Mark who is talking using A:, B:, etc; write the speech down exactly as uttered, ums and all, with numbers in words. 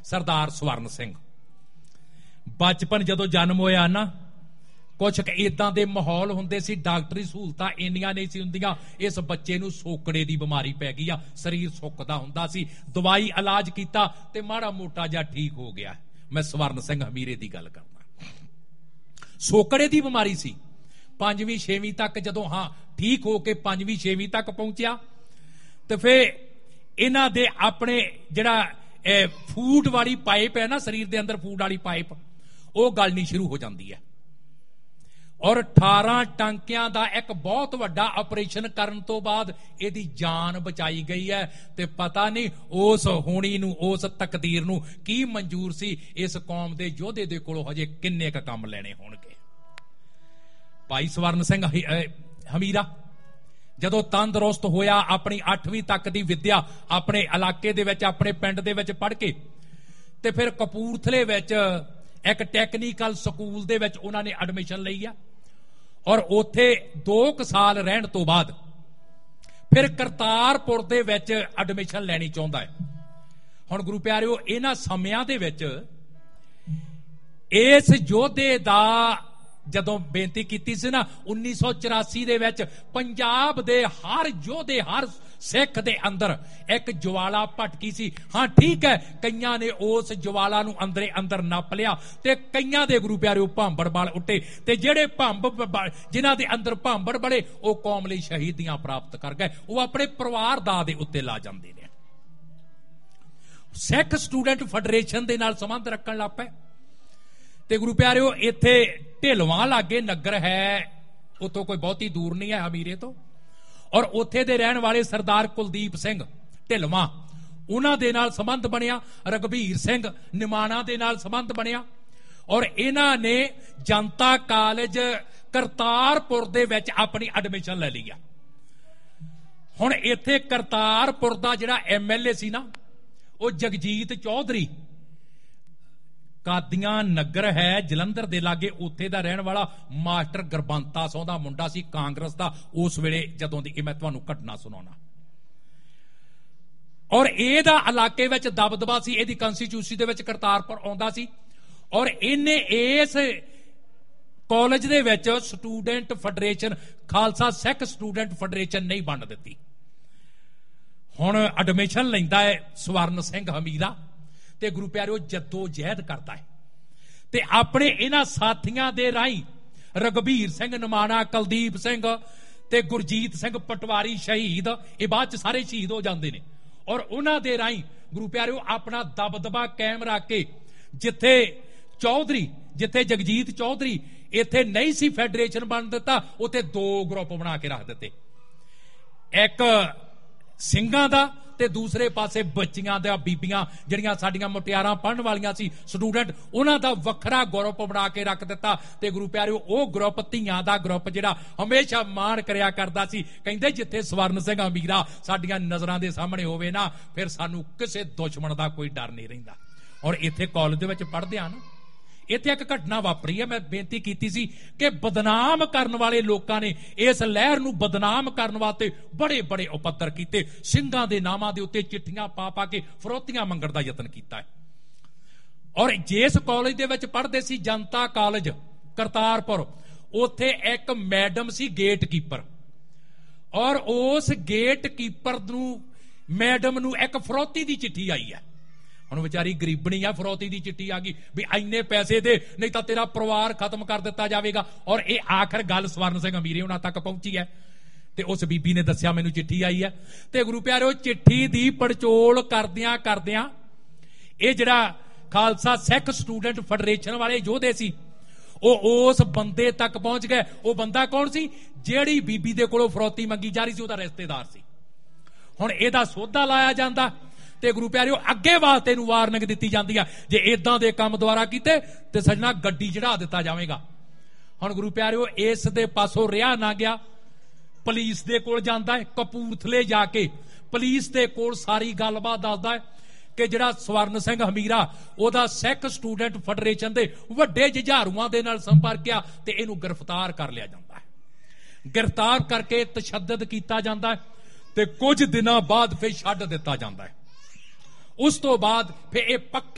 A: सरदार स्वर्ण सिंह। बचपन जदों जन्म होया ना, कुछ इदां दे माहौल हुंदे सी, डॉक्टरी सहूलतां इन्नियां नहीं सी हुंदियां। इस बच्चे नूं सोकड़े दी बीमारी पै गई आ, शरीर सुकदा हुंदा सी, दवाई इलाज कीता ते माड़ा मोटा जिहा ठीक हो गया। मैं स्वर्ण सिंह हमीरे दी गल करदा। सोकड़े दी बीमारी सी। पंजवीं छेवीं तक जदों हाँ ठीक हो के पंजवीं छेवीं तक पहुंचिया तो फिर इन्हां दे अपने जिहड़ा फूड वाली पाइप है ना, शरीर दे अंदर फूड वाली पाइप, वो गलनी शुरू हो जाती है। और अठारह टांकियां दा एक बहुत वड्डा ऑपरेशन करन तो बाद इहदी जान बचाई गई है। ते पता नहीं उस होनी नूं, उस तकदीर नूं की मंजूर सी इस कौम दे योधे दे कोलों हजे किन्ने क काम लेने होणगे। भाई स्वर्ण सिंह हमीरा जदों तंदुरुस्त होया, अपनी अठवीं तक दी विद्या अपने इलाके दे विच, अपने पिंड दे विच पढ़ के ते फिर कपूरथले विच एक टैक्नीकल स्कूल दे विच उन्हां ने एडमिशन लई आ। और उत्थे दो क साल रहण तो बाद फिर करतारपुर दे विच एडमिशन लैनी चाहुंदा है। हुण गुरु प्यारिओ, इन्हां समयां दे विच इस योधे दा जदों बेनती कीती सी ना उन्नीस सौ चौरासी दे विच, पंजाब दे हर योधे, हर सिख दे अंदर एक ज्वाला भटकी सी। हाँ ठीक है, कईयां ने उस ज्वाला नूं अंदरे अंदर नप लिया ते कईयां दे गुरु प्यारे भांबड़ बल उठे, ते जेड़े भांब जिन्हां दे अंदर भांबड़ बड़े वो कौम लई शहीदियां प्राप्त कर गए, वो अपने परिवार दा दे उत्ते ला जांदे ने। सिख स्टूडेंट फैडरेशन दे नाल संबंध रखण लग पए। ते गुरु प्यारिओ, इत्थे ढिलवां लागे नगर है, उतों कोई बहुती दूर नहीं है हमीरे तो, और उत्थे दे रहण वाले सरदार कुलदीप सिंह ढिलवां, उन्हां दे नाल संबंध बनिया। रघबीर सिंह निमाणा दे नाल संबंध बनिया। और इन्हां ने जनता कॉलेज करतारपुर दे विच अपनी एडमिशन ले लिया। हुण इत्थे करतारपुर दा जिहड़ा एम एल ए सी ना, वो जगजीत चौधरी, कादियां नगर है जलंधर दे लागे, उत्थे दा रहण वाला मास्टर गुरबंता सौं दा मुंडा सी, कांग्रेस दा उस वेले जदों दी। मैं तुहानूं घटना सुणाउणा। और इहदा इलाके विच दबदबा सी, इहदी कंस्टीट्यूंसी दे विच करतारपुर आउंदा सी। और इहने इस college they which student federation, Khalsa Sikh student federation नहीं बन दित्ती। हुण एडमिशन लैंदा है स्वर्ण सिंह हमीरा ते गुरु प्यारिओ जद्दो जहद करता है, ते अपने इन्हां साथियां दे राही रघबीर सिंह निमाणा, कुलदीप सिंह ते गुरजीत सिंह पटवारी शहीद, ये बाद च सारे शहीद हो जाते हैं। और उन्हां दे राही गुरु प्यारिओ अपना दबदबा कायम रख के, जिथे चौधरी, जिथे जगजीत चौधरी इत्थे नहीं सी फैडरेशन बन दिता, उत्थे दो ग्रुप बना के रख दिते, एक ਸਿੰਘਾਂ ਦਾ ते दूसरे पासे बच्चियां दा, बीबियां जिहड़ियां साडियां मुटियारां पढ़न वालियां सी स्टूडेंट, उन्हां दा वखरा ग्रुप बना के रख दिता। ते गुरु प्यारिओ, वो ग्रुप धीआं दा ग्रुप जिहड़ा हमेशा मान करिया करदा सी, कहंदे जिथे स्वर्ण सिंह हमीरा साडियां नज़रां दे सामने होवे ना, फिर सानू किसे दुश्मन दा कोई डर नहीं रहिंदा। और इत्थे कॉलेज दे विच पढ़दे आ ना, इत्थे एक घटना वापरी है। मैं बेनती कीती सी कि बदनाम करन वाले लोकां ने इस लहर नूं बदनाम करन वास्ते बड़े बड़े उपद्र कीते, ਸਿੰਘਾਂ दे नामां दे उत्ते चिट्ठियां पा पा के फरौतियां मंगण दा यतन कीता है। और जिस कॉलेज दे विच पढ़दे सी, जनता कॉलेज करतारपुर, उत्थे एक मैडम सी गेट कीपर, और उस गेट कीपर नूं मैडम नूं एक फरौती दी चिट्ठी आई है। हुण विचारी गरीबनी आ, फरौती दी चिट्ठी आ गई भी इन्ने पैसे दे, नहीं तां तेरा परिवार खत्म कर दिता जाएगा। और ये आखिर गल स्वर्ण सिंह हमीरे उन्हां तक पहुंची है। ते उस बीबी ने दस्सिया मैनूं चिट्ठी आई है। ते गुरु प्यारिओ, चिट्ठी दी पड़चोल करदियां करदियां ये जिहड़ा खालसा सिख स्टूडेंट फैडरेशन वाले योधे सी, वो उस बंदे तक पहुंच गए। वो बंदा कौन सी? जिहड़ी बीबी दे कोलों फरौती मंगी जा रही सी, उहदा रिश्तेदार सी। हुण इहदा सौदा लाया जांदा ते गुरु प्यारिओ, अगे वास्ते नूं वार्निंग दित्ती जांदी आ, जे इदां दे काम दुआरा कीते ते सजना गड्डी चढ़ा दित्ता जावेगा। हुण गुरु प्यारिओ, इस दे पासों रिहा ना गया, पुलिस दे कोल जांदा है, कपूरथले जाके पुलिस दे कोल सारी गलबात दसदा है कि जिहड़ा स्वर्ण सिंह हमीरा ओहदा सिख स्टूडेंट फैडरेशन दे वड्डे जुझारूआं दे नाल संपर्क आ, ते इहनूं गिरफ्तार कर लिया जांदा है। गिरफ्तार करके तशद्दद कीता जांदा है ते कुछ दिनां बाद फिर छड्ड दित्ता जांदा है। उस तो बाद फिर यह पक्के